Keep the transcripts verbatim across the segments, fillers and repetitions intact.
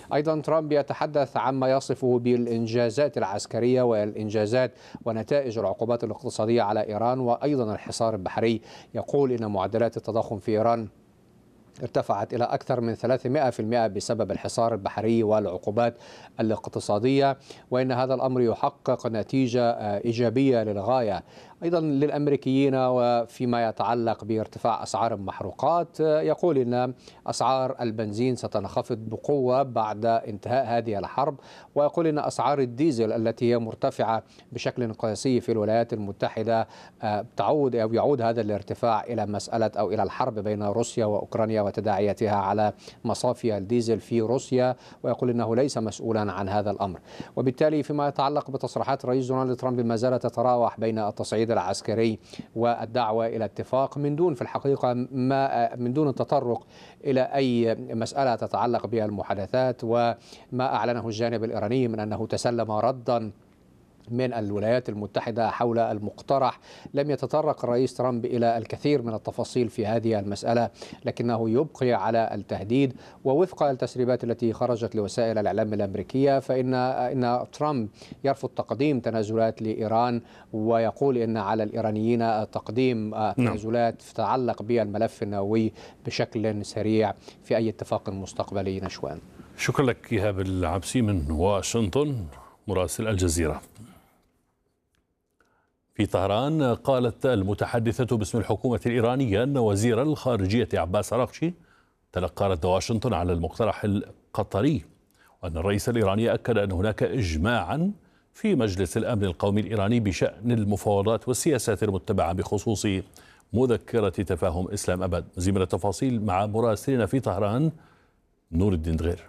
أيضا ترامب يتحدث عما يصفه بالإنجازات العسكرية والإنجازات ونتائج العقوبات الاقتصادية على إيران وأيضا الحصار البحري. يقول إن معدلات التضخم في إيران ارتفعت إلى أكثر من ثلاثمائة بالمئة بسبب الحصار البحري والعقوبات الاقتصادية، وإن هذا الأمر يحقق نتيجة إيجابية للغاية. أيضا للأمريكيين وفيما يتعلق بارتفاع أسعار المحروقات، يقول إن أسعار البنزين ستنخفض بقوة بعد انتهاء هذه الحرب، ويقول إن أسعار الديزل التي هي مرتفعة بشكل قياسي في الولايات المتحدة تعود أو يعود هذا الارتفاع إلى مسألة أو إلى الحرب بين روسيا وأوكرانيا وتداعياتها على مصافي الديزل في روسيا، ويقول إنه ليس مسؤولا عن هذا الأمر. وبالتالي فيما يتعلق بتصريحات الرئيس دونالد ترامب ما زالت تتراوح بين التصعيد العسكري والدعوة إلى اتفاق من دون في الحقيقة ما من دون التطرق إلى أي مسألة تتعلق بها المحادثات، وما أعلنه الجانب الإيراني من أنه تسلم ردا من الولايات المتحدة حول المقترح. لم يتطرق الرئيس ترامب إلى الكثير من التفاصيل في هذه المسألة، لكنه يبقي على التهديد. ووفق التسريبات التي خرجت لوسائل الإعلام الأمريكية فإن إن ترامب يرفض تقديم تنازلات لإيران، ويقول إن على الإيرانيين تقديم تنازلات تتعلق بالملف النووي بشكل سريع في أي اتفاق مستقبلي. نشوان. شكرا لك إيهاب العبسي من واشنطن مراسل الجزيرة. في طهران قالت المتحدثة باسم الحكومة الإيرانية أن وزير الخارجية عباس عراقشي تلقى رد واشنطن على المقترح القطري، وأن الرئيس الإيراني أكد أن هناك إجماعا في مجلس الأمن القومي الإيراني بشأن المفاوضات والسياسات المتبعة بخصوص مذكرة تفاهم إسلام أبد. مزيد من التفاصيل مع مراسلنا في طهران نور الدين دغير.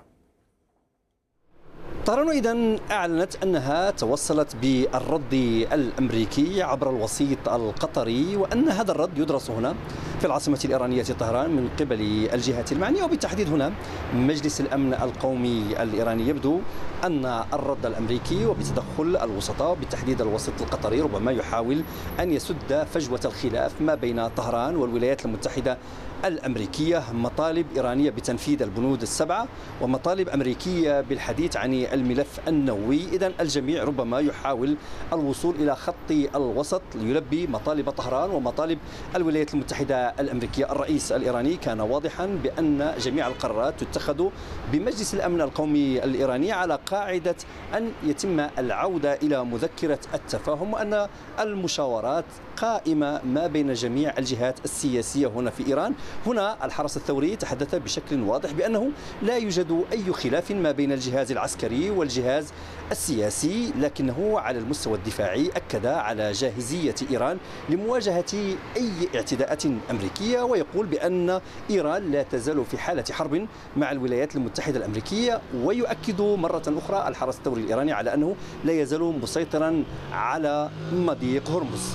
طهران إذن أعلنت أنها توصلت بالرد الأمريكي عبر الوسيط القطري، وأن هذا الرد يدرس هنا في العاصمة الإيرانية طهران من قبل الجهات المعنية، وبالتحديد هنا مجلس الأمن القومي الإيراني. يبدو أن الرد الأمريكي وبتدخل الوسطاء بالتحديد الوسيط القطري ربما يحاول أن يسد فجوة الخلاف ما بين طهران والولايات المتحدة الأمريكية. مطالب إيرانية بتنفيذ البنود السبعة ومطالب أمريكية بالحديث عن الملف النووي. إذن الجميع ربما يحاول الوصول إلى خط الوسط ليلبي مطالب طهران ومطالب الولايات المتحدة الأمريكية. الرئيس الإيراني كان واضحا بأن جميع القرارات تتخذ بمجلس الأمن القومي الإيراني على قاعدة أن يتم العودة إلى مذكرة التفاهم، وأن المشاورات قائمة ما بين جميع الجهات السياسية هنا في إيران. هنا الحرس الثوري تحدث بشكل واضح بأنه لا يوجد أي خلاف ما بين الجهاز العسكري والجهاز السياسي، لكنه على المستوى الدفاعي أكد على جاهزية إيران لمواجهة أي اعتداءات أمريكية، ويقول بأن إيران لا تزال في حالة حرب مع الولايات المتحدة الأمريكية. ويؤكد مرة أخرى الحرس الثوري الإيراني على أنه لا يزال مسيطرا على مضيق هرمز.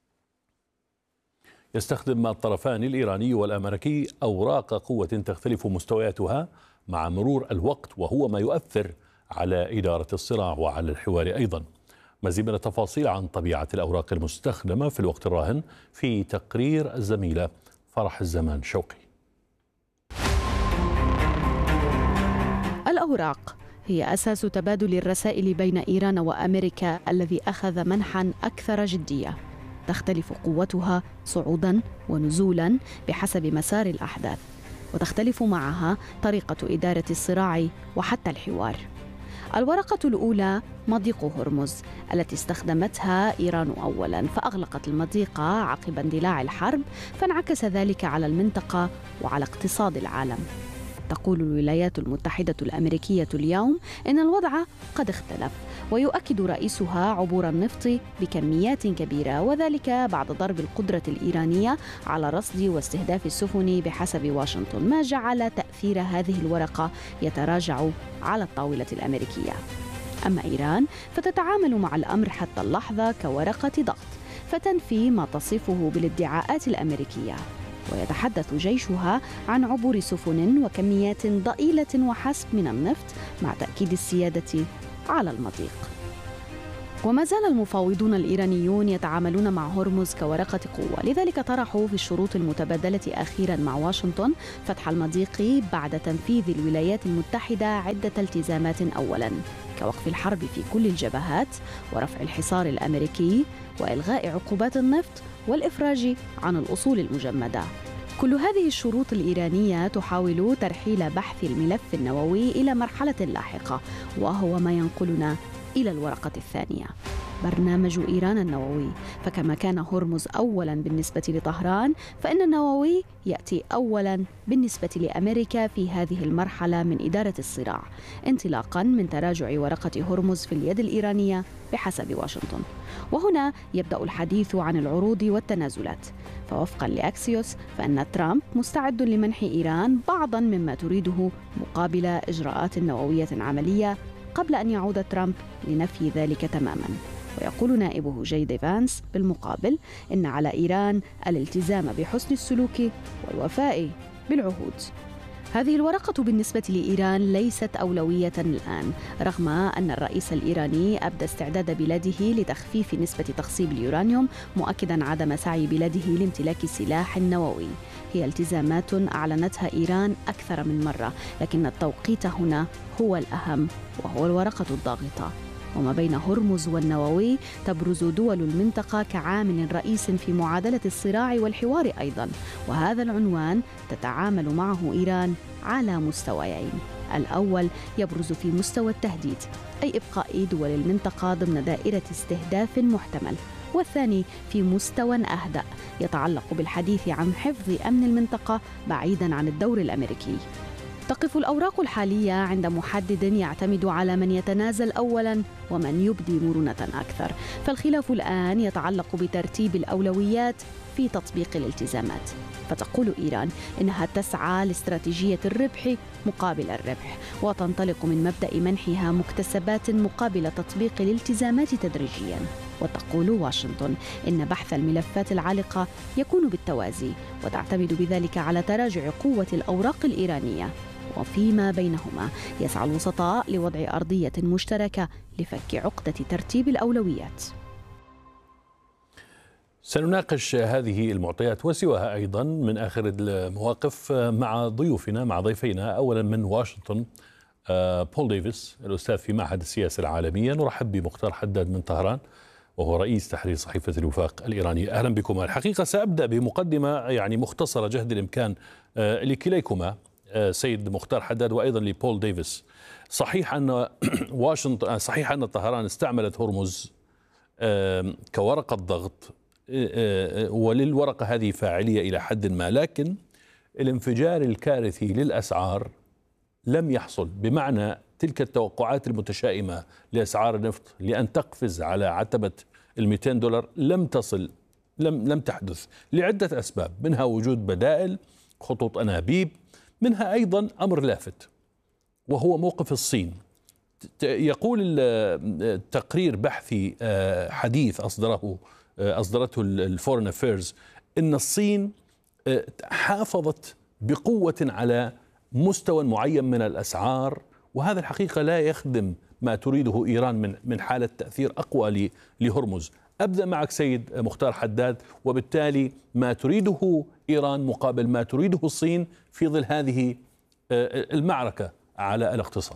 يستخدم الطرفان الإيراني والأمريكي أوراق قوة تختلف مستوياتها مع مرور الوقت، وهو ما يؤثر على إدارة الصراع وعلى الحوار أيضا. مزيد من التفاصيل عن طبيعة الأوراق المستخدمة في الوقت الراهن في تقرير الزميلة فرح الزمان شوقي. الأوراق هي أساس تبادل الرسائل بين إيران وأمريكا الذي أخذ منحا أكثر جدية. تختلف قوتها صعودا ونزولا بحسب مسار الأحداث، وتختلف معها طريقة إدارة الصراع وحتى الحوار. الورقة الأولى مضيق هرمز التي استخدمتها إيران أولا، فأغلقت المضيق عقب اندلاع الحرب، فانعكس ذلك على المنطقة وعلى اقتصاد العالم. تقول الولايات المتحدة الأمريكية اليوم إن الوضع قد اختلف، ويؤكد رئيسها عبور النفط بكميات كبيرة، وذلك بعد ضرب القدرة الإيرانية على رصد واستهداف السفن بحسب واشنطن، ما جعل تأثير هذه الورقة يتراجع على الطاولة الأمريكية. أما إيران فتتعامل مع الأمر حتى اللحظة كورقة ضغط، فتنفي ما تصفه بالادعاءات الأمريكية، ويتحدث جيشها عن عبور سفن وكميات ضئيلة وحسب من النفط مع تأكيد السيادة على المضيق. وما زال المفاوضون الإيرانيون يتعاملون مع هرمز كورقة قوة، لذلك طرحوا في الشروط المتبادلة أخيراً مع واشنطن فتح المضيق بعد تنفيذ الولايات المتحدة عدة التزامات، أولاً كوقف الحرب في كل الجبهات ورفع الحصار الأمريكي وإلغاء عقوبات النفط والإفراج عن الأصول المجمدة. كل هذه الشروط الإيرانية تحاول ترحيل بحث الملف النووي إلى مرحلة لاحقة، وهو ما ينقلنا إلى الورقة الثانية، برنامج إيران النووي. فكما كان هرمز أولاً بالنسبة لطهران، فإن النووي يأتي أولاً بالنسبة لأمريكا في هذه المرحلة من إدارة الصراع، انطلاقاً من تراجع ورقة هرمز في اليد الإيرانية بحسب واشنطن. وهنا يبدأ الحديث عن العروض والتنازلات. فوفقاً لأكسيوس فإن ترامب مستعد لمنح إيران بعضاً مما تريده مقابل إجراءات نووية عملية، قبل أن يعود ترامب لنفي ذلك تماماً. ويقول نائبه جي دي فانس بالمقابل إن على إيران الالتزام بحسن السلوك والوفاء بالعهود. هذه الورقة بالنسبة لإيران ليست أولوية الآن، رغم أن الرئيس الإيراني أبدى استعداد بلاده لتخفيف نسبة تخصيب اليورانيوم، مؤكداً عدم سعي بلاده لامتلاك سلاح نووي. هي التزامات أعلنتها إيران أكثر من مرة، لكن التوقيت هنا هو الأهم، وهو الورقة الضاغطة. وما بين هرمز والنووي تبرز دول المنطقة كعامل رئيس في معادلة الصراع والحوار أيضاً، وهذا العنوان تتعامل معه إيران على مستويين. الأول يبرز في مستوى التهديد، أي إبقاء دول المنطقة ضمن دائرة استهداف محتمل، والثاني في مستوى أهدأ يتعلق بالحديث عن حفظ أمن المنطقة بعيداً عن الدور الأمريكي. تقف الأوراق الحالية عند محدد يعتمد على من يتنازل أولاً ومن يبدي مرونة أكثر، فالخلاف الآن يتعلق بترتيب الأولويات في تطبيق الالتزامات. فتقول إيران إنها تسعى لاستراتيجية الربح مقابل الربح، وتنطلق من مبدأ منحها مكتسبات مقابل تطبيق الالتزامات تدريجياً. وتقول واشنطن إن بحث الملفات العالقة يكون بالتوازي، وتعتمد بذلك على تراجع قوة الأوراق الإيرانية. وفيما بينهما يسعى الوسطاء لوضع أرضية مشتركة لفك عقدة ترتيب الأولويات. سنناقش هذه المعطيات وسواها أيضا من آخر المواقف مع ضيوفنا مع ضيفينا. أولا من واشنطن بول ديفيس الأستاذ في معهد السياسة العالمية. نرحب بمختار حداد من طهران وهو رئيس تحرير صحيفة الوفاق الإيرانية. أهلا بكما. الحقيقة سأبدأ بمقدمة يعني مختصرة جهد الإمكان لكليكما سيد مختار حداد وأيضا لبول ديفيس. صحيح أن واشنطن صحيح أن طهران استعملت هرمز كورقة ضغط، وللورقة هذه فاعلية إلى حد ما، لكن الانفجار الكارثي للأسعار لم يحصل، بمعنى تلك التوقعات المتشائمة لأسعار النفط لأن تقفز على عتبة المئتين دولار لم تصل، لم لم تحدث لعدة أسباب، منها وجود بدائل، خطوط أنابيب، منها أيضا أمر لافت وهو موقف الصين. يقول التقرير بحثي حديث أصدره أصدرته الفورن أفيرز إن الصين حافظت بقوة على مستوى معين من الأسعار، وهذا الحقيقة لا يخدم ما تريده إيران من من حالة تأثير أقوى لهرمز. أبدأ معك سيد مختار حداد، وبالتالي ما تريده إيران مقابل ما تريده الصين في ظل هذه المعركة على الاقتصاد.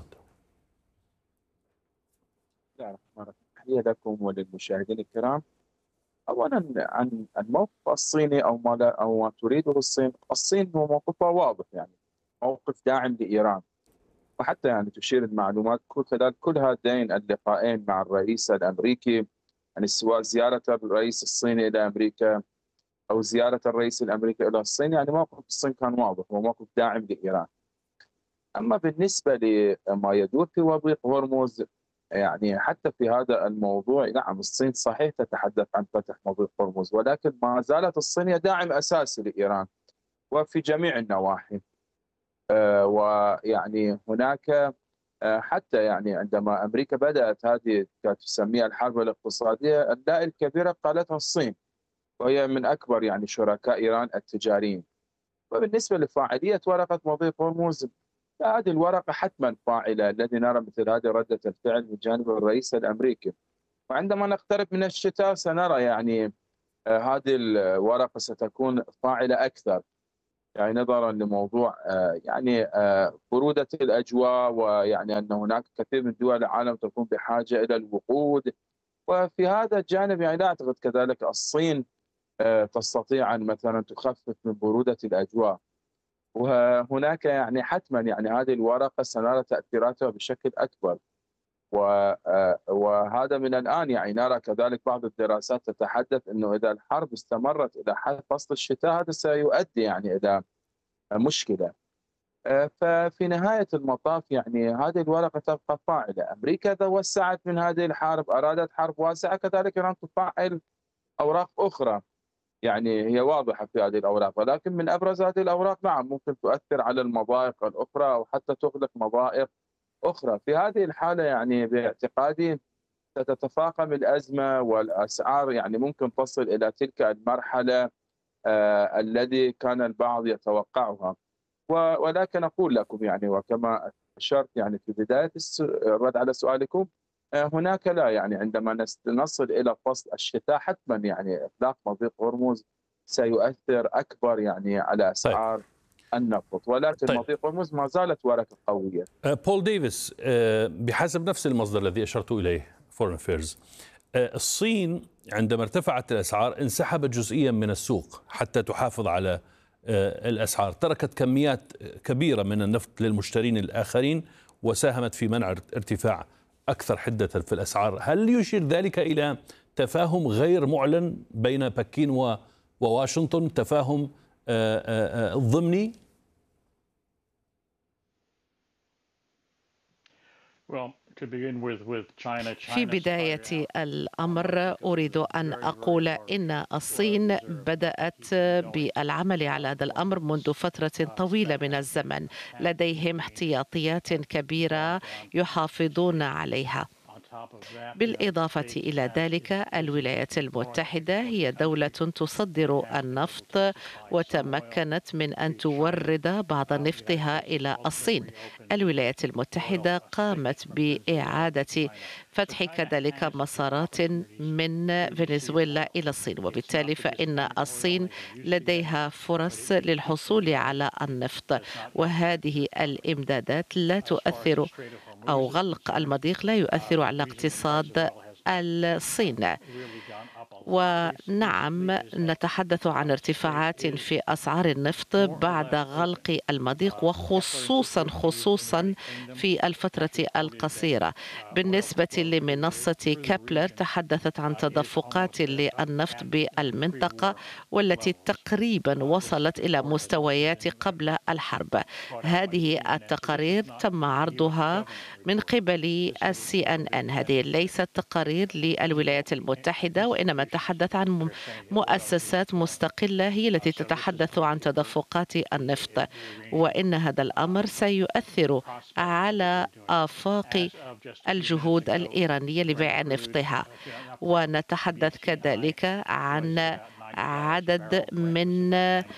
تحية لكم وللمشاهدين الكرام. أولا عن الموقف الصيني أو ما لا أو ما تريده الصين، الصين هو موقفها واضح، يعني موقف داعم لإيران، وحتى يعني تشير المعلومات خلال كل هذين اللقاءين مع الرئيس الأمريكي، يعني سواء زيارة الرئيس الصيني إلى أمريكا أو زيارة الرئيس الأمريكي إلى الصين، يعني موقف الصين كان واضح وموقف داعم لإيران. أما بالنسبة لما يدور في وضيق هرمز، يعني حتى في هذا الموضوع نعم الصين صحيح تتحدث عن فتح مضيق هرمز، ولكن ما زالت الصين هي داعم أساسي لإيران وفي جميع النواحي. آه ويعني هناك آه حتى يعني عندما أمريكا بدأت هذه تسميها الحرب الاقتصادية، الداء الكبيرة قالتها الصين، وهي من أكبر يعني شركاء إيران التجاريين. وبالنسبة لفاعلية ورقة مضيق هرمز، هذه الورقة حتما فاعلة، الذي نرى مثل هذه ردة الفعل من جانب الرئيس الأمريكي. وعندما نقترب من الشتاء سنرى يعني آه، هذه الورقة ستكون فاعلة أكثر، يعني نظرا لموضوع آه، يعني آه، برودة الأجواء، ويعني أن هناك كثير من دول العالم تكون بحاجة إلى الوقود. وفي هذا الجانب يعني لا أعتقد كذلك الصين آه، تستطيع أن مثلا تخفف من برودة الأجواء. وهناك يعني حتما يعني هذه الورقة سنرى تأثيراتها بشكل أكبر. و- آه، وهذا من الآن يعني نرى كذلك بعض الدراسات تتحدث أنه إذا الحرب استمرت إلى حد فصل الشتاء هذا سيؤدي يعني إلى مشكلة. آه، ففي نهاية المطاف يعني هذه الورقة تبقى فاعلة. أمريكا توسعت من هذه الحرب، أرادت حرب واسعة، كذلك إيران تفعل أوراق أخرى يعني هي واضحة في هذه الأوراق، ولكن من أبرز هذه الأوراق نعم ممكن تؤثر على المضائق الأخرى أو حتى تغلق مضائق أخرى. في هذه الحالة يعني باعتقادي ستتفاقم الأزمة، والأسعار يعني ممكن تصل إلى تلك المرحلة آه الذي كان البعض يتوقعها. و- ولكن أقول لكم يعني وكما أشرت يعني في بداية الس- الرد على سؤالكم، آه، هناك لا يعني عندما نس- نصل إلى فصل الشتاء حتما يعني إغلاق مضيق هرمز سيؤثر أكبر يعني على طيب أسعار النفط، ولكن طيب مضيق هرمز ما زالت ورقة قوية. آه، بول ديفيس، آه، بحسب نفس المصدر الذي أشرت إليه فورن أفيرز، الصين عندما ارتفعت الأسعار انسحبت جزئيا من السوق حتى تحافظ على آه، الأسعار، تركت كميات كبيرة من النفط للمشترين الآخرين وساهمت في منع ارتفاع أكثر حدة في الأسعار. هل يشير ذلك إلى تفاهم غير معلن بين بكين و- وواشنطن، تفاهم آه، آه، آه، ضمني؟ في بداية الأمر أريد أن أقول إن الصين بدأت بالعمل على هذا الأمر منذ فترة طويلة من الزمن، لديهم احتياطيات كبيرة يحافظون عليها. بالإضافة إلى ذلك الولايات المتحدة هي دولة تصدر النفط وتمكنت من أن تورد بعض نفطها إلى الصين. الولايات المتحدة قامت بإعادة فتح كذلك مسارات من فنزويلا إلى الصين، وبالتالي فإن الصين لديها فرص للحصول على النفط، وهذه الإمدادات لا تؤثر أو غلق المضيق لا يؤثر على اقتصاد الصين. ونعم نتحدث عن ارتفاعات في أسعار النفط بعد غلق المضيق، وخصوصا خصوصا في الفترة القصيرة. بالنسبة لمنصة كابلر تحدثت عن تدفقات للنفط بالمنطقة والتي تقريبا وصلت إلى مستويات قبل الحرب. هذه التقارير تم عرضها من قبل السي ان ان. هذه ليست تقارير للولايات المتحدة، وإنما تحدث عن مؤسسات مستقلة هي التي تتحدث عن تدفقات النفط، وإن هذا الأمر سيؤثر على آفاق الجهود الإيرانية لبيع نفطها. ونتحدث كذلك عن عدد من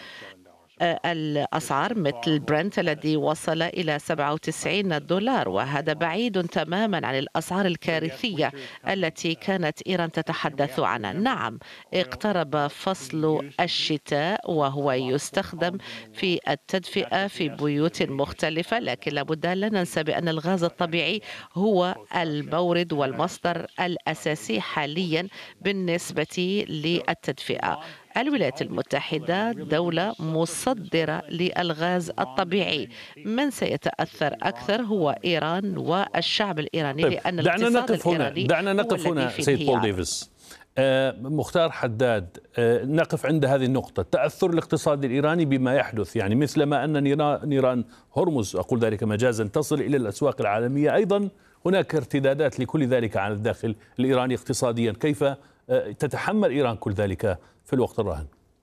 الأسعار مثل برنت الذي وصل إلى سبعة وتسعين دولار، وهذا بعيد تماما عن الأسعار الكارثية التي كانت إيران تتحدث عنها. نعم اقترب فصل الشتاء وهو يستخدم في التدفئة في بيوت مختلفة، لكن لابد لا ننسى بأن الغاز الطبيعي هو المورد والمصدر الأساسي حاليا بالنسبة للتدفئة. الولايات المتحدة دولة مصدرة للغاز الطبيعي، من سيتأثر أكثر هو إيران والشعب الإيراني، طيب لأن دعنا الاقتصاد نقف هنا الإيراني دعنا نقف هنا سيد بول ديفيس. آه مختار حداد، آه نقف عند هذه النقطة، تأثر الاقتصاد الإيراني بما يحدث، يعني مثلما أن نيران هرمز أقول ذلك مجازا تصل إلى الأسواق العالمية، أيضا هناك ارتدادات لكل ذلك عن الداخل الإيراني اقتصاديا. كيف آه تتحمل إيران كل ذلك في الوقت الراهن؟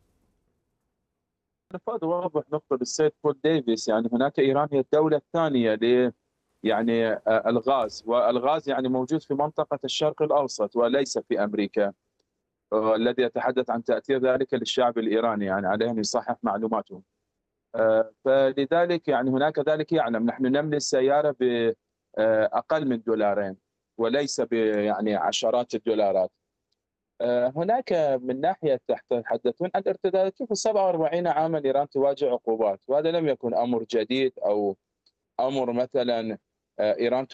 نفاذ واضح نقطة للسيد بول ديفيس، يعني هناك إيران هي الدولة الثانية ل يعني الغاز، والغاز يعني موجود في منطقة الشرق الأوسط وليس في أمريكا، الذي يتحدث عن تأثير ذلك للشعب الإيراني، يعني عليه أن يصحح معلوماته. فلذلك يعني هناك ذلك يعلم نحن نملك السيارة بأقل من دولارين، وليس يعني عشرات الدولارات. هناك من ناحية تتحدثون عن ارتدادات. في سبعة وأربعين عاما إيران تواجه عقوبات، وهذا لم يكن أمر جديد أو أمر مثلا إيران